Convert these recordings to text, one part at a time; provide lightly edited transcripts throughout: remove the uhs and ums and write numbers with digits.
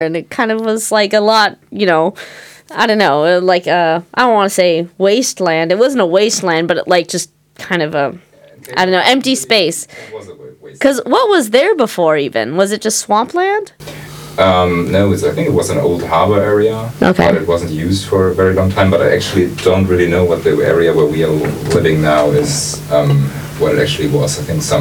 and it kind of was like a lot, I don't know, like I don't want to say wasteland. It wasn't a wasteland, but like just kind of a, I don't know, empty space. It was a wasteland. Because what was there before even? Was it just swampland? No, I think it was an old harbor area, Okay. but it wasn't used for a very long time. But I actually don't really know what the area where we are living now is, what it actually was. I think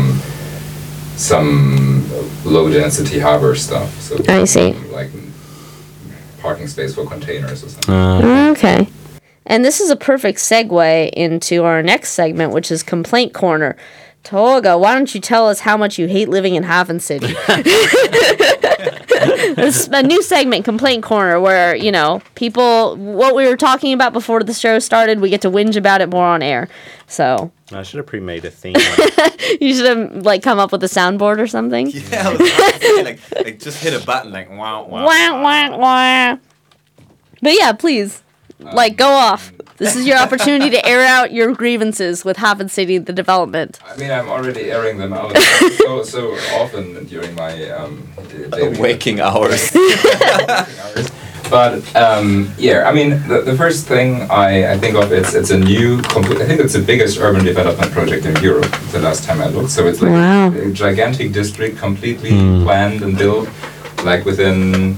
some low density harbor stuff. So I see. Like parking space for containers or something. Okay. And this is a perfect segue into our next segment, which is Complaint Corner. Toga, why don't you tell us how much you hate living in Hafen City? It's a new segment, Complaint Corner, where, people, what we were talking about before the show started, we get to whinge about it more on air. So I should have pre-made a theme. you should have, come up with a soundboard or something. Yeah, I was about to say, like just hit a button, like, wow, wow. Wah, wah, wah. But yeah, please, go off. This is your opportunity to air out your grievances with Hafen City, the development. I mean, I'm already airing them out so often during my daily Waking hours. But yeah, I mean, the first thing I think of it's a new. I think it's the biggest urban development project in Europe. The last time I looked, so it's like Wow. a gigantic district, completely planned and built, like within.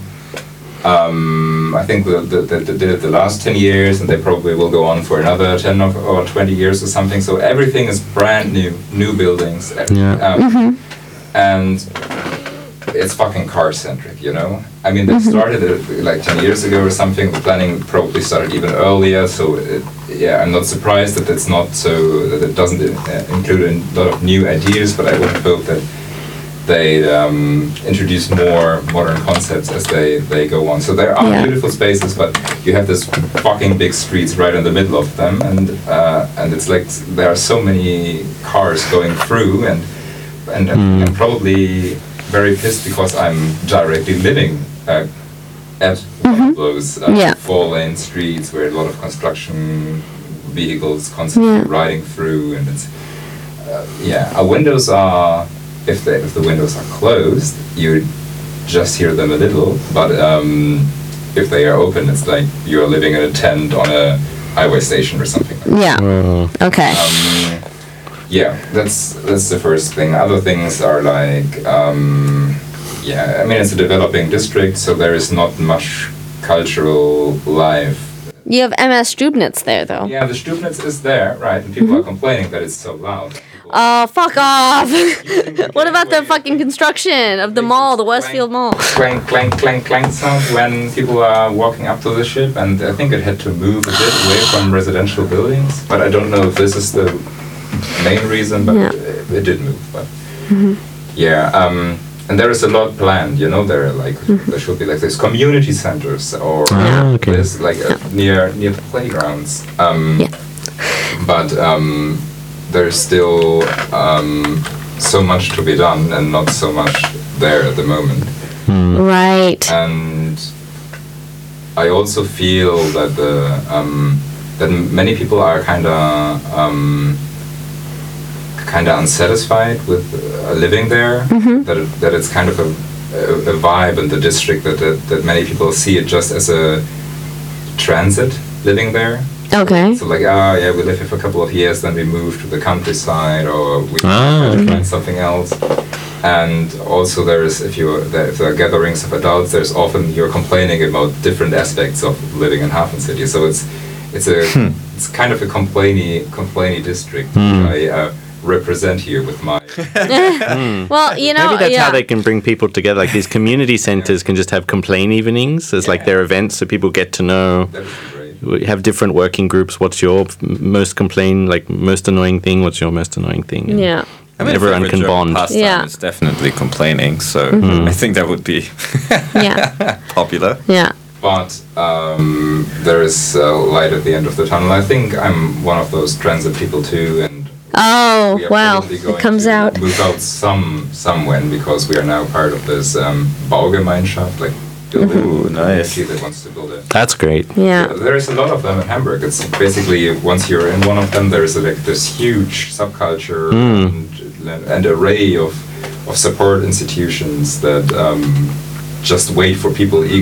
I think the last 10 years, and they probably will go on for another 10 or 20 years or something. So everything is brand new buildings. And it's fucking car-centric, I mean, they started it like 10 years ago or something. The planning probably started even earlier. So, I'm not surprised that it's not so, that it doesn't include a lot of new ideas, but I would hope that they introduce more modern concepts as they go on. So there are beautiful spaces, but you have this fucking big streets right in the middle of them, and it's like there are so many cars going through, and I'm probably very pissed because I'm directly living at one of those 4-lane streets where a lot of construction vehicles constantly riding through, and it's our windows are. If the windows are closed, you just hear them a little, but if they are open, it's like you're living in a tent on a highway station or something. Okay. That's the first thing. Other things are like, I mean, it's a developing district, so there is not much cultural life. You have MS Stubnitz there, though. Yeah, the Stubnitz is there, right, and people are complaining that it's so loud. Oh, fuck off! What about the fucking construction of the mall, the Westfield Mall? Clank, clank, clank, clank sound when people are walking up to the ship, and I think it had to move a bit away from residential buildings, but I don't know if this is the main reason, but it did move. But and there is a lot planned, there are like there should be like these community centers or there's like near the playgrounds. But there's still so much to be done and not so much there at the moment. Right. And I also feel that that many people are kind of unsatisfied with living there. That it's kind of a vibe in the district that many people see it just as a transit living there. Okay. So like, we live here for a couple of years, then we move to the countryside, or we find something else. And also if there are gatherings of adults, there's often you're complaining about different aspects of living in Hafen City. So it's kind of a complainy district. I represent here with my. Well, maybe that's how they can bring people together. Like these community centers can just have complain evenings as like their events, so people get to know. That would be great. We have different working groups. What's your most annoying thing? What's your most annoying thing? And I mean, everyone can bond. It's definitely complaining, so I think that would be popular. Yeah. But there is light at the end of the tunnel. I think I'm one of those transit people too, and oh wow, it comes out. Move out somewhen because we are now part of this Baugemeinschaft, like Ooh, nice. That wants to build it. That's great. Yeah. There is a lot of them in Hamburg. It's basically once you're in one of them, there is like this huge subculture and array of support institutions that just wait for people